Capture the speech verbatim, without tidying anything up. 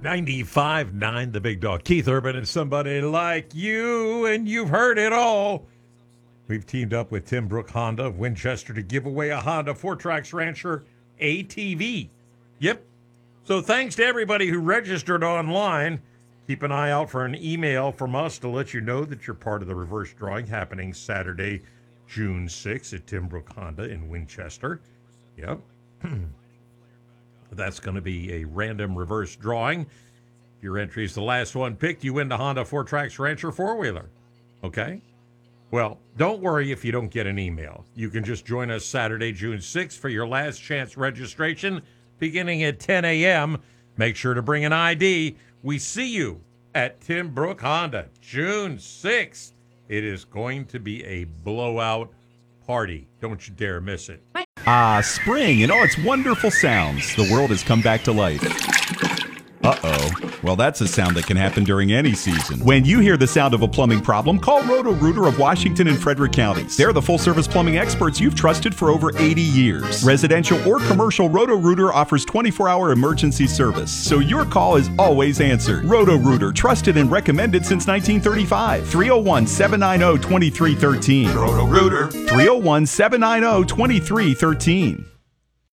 ninety-five point nine The Big Dog. Keith Urban and Somebody Like You, and you've heard it all. We've teamed up with Tim Brook Honda of Winchester to give away a Honda Four Tracks Rancher A T V. Yep. So thanks to everybody who registered online. Keep an eye out for an email from us to let you know that you're part of the reverse drawing happening Saturday, June sixth at Tim Brook Honda in Winchester. Yep. That's going to be a random reverse drawing. If your entry is the last one picked, you win the Honda Four Tracks Rancher four-wheeler. Okay? Well, don't worry if you don't get an email. You can just join us Saturday, June sixth for your last chance registration beginning at ten a.m. Make sure to bring an I D. We see you at Tim Brook Honda, June sixth. It is going to be a blowout party. Don't you dare miss it. Ah, spring and all its wonderful sounds. The world has come back to life. Uh-oh. Well, that's a sound that can happen during any season. When you hear the sound of a plumbing problem, call Roto-Rooter of Washington and Frederick counties. They're the full-service plumbing experts you've trusted for over eighty years. Residential or commercial, Roto-Rooter offers twenty-four hour emergency service, so your call is always answered. Roto-Rooter, trusted and recommended since nineteen thirty-five. three oh one, seven nine oh, two three one three. Roto-Rooter. three oh one, seven nine oh, two three one three.